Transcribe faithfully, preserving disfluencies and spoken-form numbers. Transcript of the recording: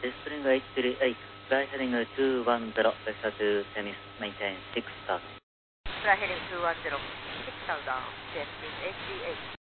Spring eight three eight, fly heading two one zero, vector to Temis, maintain six stars. Fly heading two one zero, six thousand, J S P eight three eight.